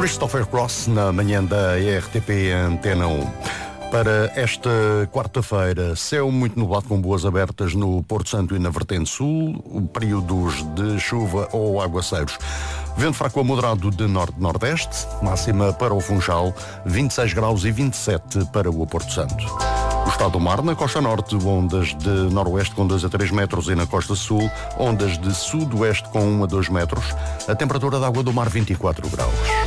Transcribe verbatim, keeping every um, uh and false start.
Christopher Cross na manhã da R T P Antena um. Para esta quarta-feira, céu muito nublado com boas abertas no Porto Santo e na Vertente Sul, períodos de chuva ou aguaceiros. Vento fraco a moderado de norte-nordeste, máxima para o Funchal, vinte e seis graus e vinte e sete para o Porto Santo. O estado do mar, na costa norte, ondas de noroeste com dois a três metros e na costa sul, ondas de sudoeste com um a dois metros. A temperatura da água do mar, vinte e quatro graus.